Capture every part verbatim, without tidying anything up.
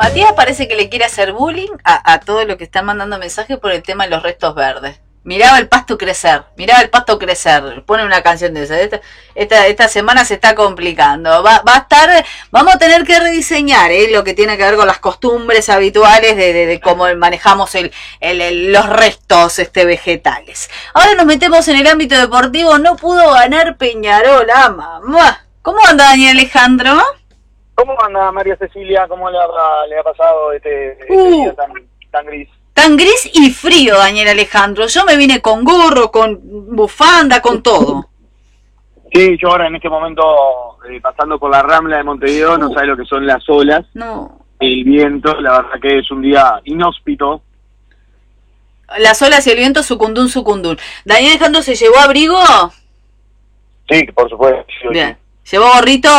Matías parece que le quiere hacer bullying a, a todos los que están mandando mensajes por el tema de los restos verdes. Miraba el pasto crecer, miraba el pasto crecer, pone una canción de esa. Esta, esta, esta semana se está complicando. Va, va a estar, vamos a tener que rediseñar ¿eh? lo que tiene que ver con las costumbres habituales de, de, de cómo manejamos el, el, el, los restos este, vegetales. Ahora nos metemos en el ámbito deportivo. No pudo ganar Peñarol, ah, mamá. ¿Cómo anda Daniel Alejandro? ¿Cómo anda María Cecilia? ¿Cómo le ha, le ha pasado este, este uh. día tan, tan gris? Tan gris y frío, Daniel Alejandro. Yo me vine con gorro, con bufanda, con todo. Sí, yo ahora en este momento, eh, pasando por la Rambla de Montevideo, uh. no sabe lo que son las olas, no. el viento, la verdad que es un día inhóspito. Las olas y el viento, sucundún, sucundún. ¿Daniel Alejandro se llevó abrigo? Sí, por supuesto. Bien. ¿Llevó gorrito?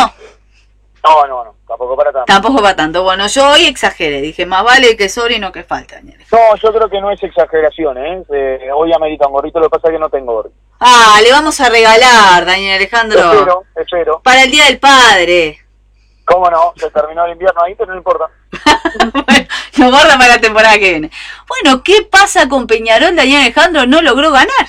No, no, no, tampoco para tanto. Tampoco para tanto. Bueno, yo hoy exageré. Dije, más vale que sobre y no que falta, Daniel. No, yo creo que no es exageración, ¿eh? eh hoy amerita un gorrito, lo que pasa es que no tengo gorrito. Ah, le vamos a regalar, Daniel Alejandro. Espero, espero. Para el Día del Padre. ¿Cómo no? Se terminó el invierno ahí, pero no importa. Bueno, lo guarda para la temporada que viene. Bueno, ¿qué pasa con Peñarol? Daniel Alejandro no logró ganar.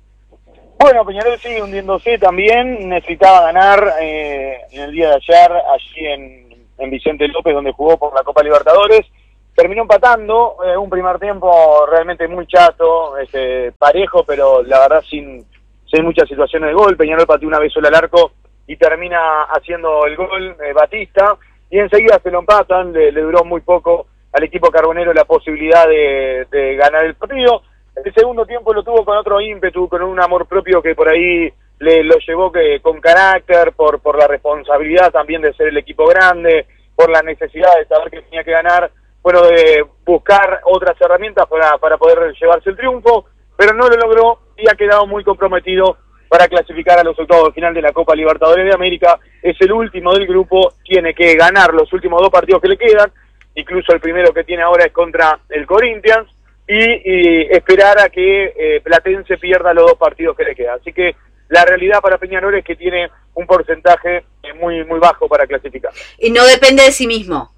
Bueno, Peñarol sigue hundiéndose también, necesitaba ganar eh, en el día de ayer, allí en, en Vicente López, donde jugó por la Copa Libertadores. Terminó empatando, eh, un primer tiempo realmente muy chato, este, parejo, pero la verdad sin, sin muchas situaciones de gol. Peñarol pateó una vez sola al arco y termina haciendo el gol eh, Batista, y enseguida se lo empatan, le, le duró muy poco al equipo carbonero la posibilidad de, de ganar el partido. El segundo tiempo lo tuvo con otro ímpetu, con un amor propio que por ahí le lo llevó que con carácter, por, por la responsabilidad también de ser el equipo grande, por la necesidad de saber que tenía que ganar, bueno, de buscar otras herramientas para, para poder llevarse el triunfo, pero no lo logró y ha quedado muy comprometido para clasificar a los octavos de final de la Copa Libertadores de América. Es el último del grupo, tiene que ganar los últimos dos partidos que le quedan, incluso el primero que tiene ahora es contra el Corinthians, y, y esperar a que eh, Platense pierda los dos partidos que le quedan. Así que la realidad para Peñarol es que tiene un porcentaje eh, muy muy bajo para clasificar. Y no depende de sí mismo.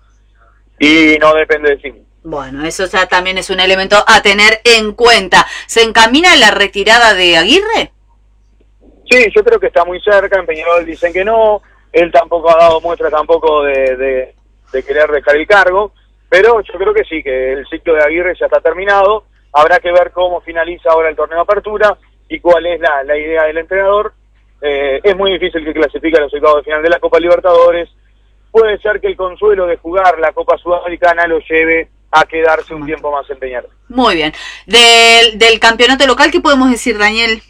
Y no depende de sí mismo. Bueno, eso ya también es un elemento a tener en cuenta. ¿Se encamina la retirada de Aguirre? Sí, yo creo que está muy cerca. En Peñarol dicen que no. Él tampoco ha dado muestra tampoco de, de, de querer dejar el cargo. Pero yo creo que sí, que el ciclo de Aguirre ya está terminado. Habrá que ver cómo finaliza ahora el torneo de apertura y cuál es la, la idea del entrenador. Eh, es muy difícil que clasifique a los octavos de final de la Copa Libertadores. Puede ser que el consuelo de jugar la Copa Sudamericana lo lleve a quedarse un tiempo más en Peñarol. Muy bien. Del, del campeonato local, ¿qué podemos decir, Daniel?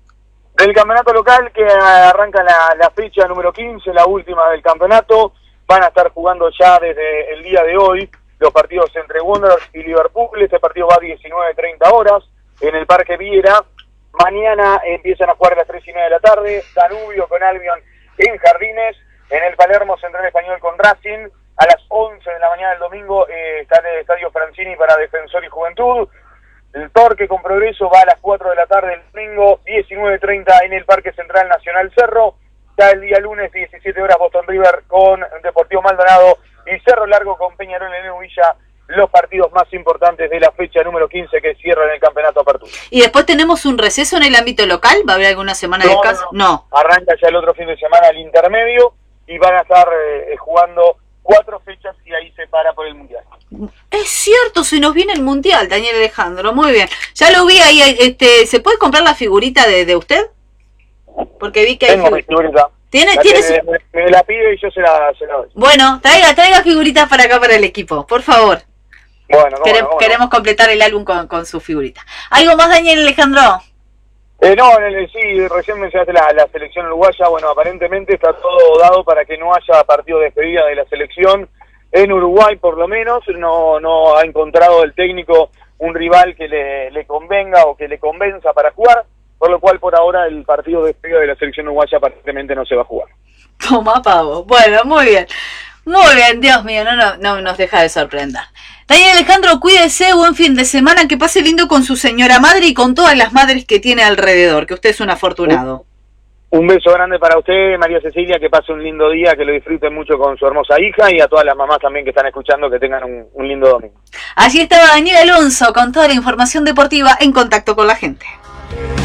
Del campeonato local, que arranca la, la fecha número quince, la última del campeonato. Van a estar jugando ya desde el día de hoy los partidos entre Wanderers y Liverpool. Este partido va a diecinueve treinta horas en el Parque Viera. Mañana empiezan a jugar a las tres y media de la tarde, Danubio con Albion en Jardines, en el Palermo Central Español con Racing. A las once de la mañana del domingo eh, está en el Estadio Francini para Defensor y Juventud. El Torque con Progreso va a las cuatro de la tarde el domingo, diecinueve treinta en el Parque Central Nacional Cerro. Ya el día lunes, diecisiete horas, Boston River con Deportivo Maldonado y Cerro Largo con Peñarol en Villa, los partidos más importantes de la fecha número quince que cierran el campeonato apertura. ¿Y después tenemos un receso en el ámbito local? ¿Va a haber alguna semana no, de descanso? No, no. no, arranca ya el otro fin de semana el intermedio y van a estar eh, jugando cuatro fechas y ahí se para por el Mundial. Es cierto, se nos viene el Mundial, Daniel Alejandro, muy bien. Ya lo vi ahí, este, ¿se puede comprar la figurita de, de usted? Porque vi que hay Tengo mi figurita. ¿Tiene, la ¿tiene que su... me, me la pide y yo se la, se la doy. Bueno, traiga, traiga figuritas para acá para el equipo, por favor. Bueno, ¿cómo Quere, no, cómo queremos no? completar el álbum con, con su figurita. ¿Algo más, Daniel Alejandro? Eh, no, en el, sí, recién mencionaste la, la selección uruguaya. Bueno, aparentemente está todo dado para que no haya partido de despedida de la selección en Uruguay, por lo menos. No, no ha encontrado el técnico un rival que le, le convenga o que le convenza para jugar, por lo cual por ahora el partido de despedida de la selección uruguaya aparentemente no se va a jugar. Toma pavo. Bueno, muy bien. Muy bien, Dios mío, no, no, no nos deja de sorprender. Daniel Alejandro, cuídese, buen fin de semana, que pase lindo con su señora madre y con todas las madres que tiene alrededor, que usted es un afortunado. Un beso grande para usted, María Cecilia, que pase un lindo día, que lo disfruten mucho con su hermosa hija, y a todas las mamás también que están escuchando, que tengan un, un lindo domingo. Allí estaba Daniel Alonso con toda la información deportiva en Contacto con la Gente.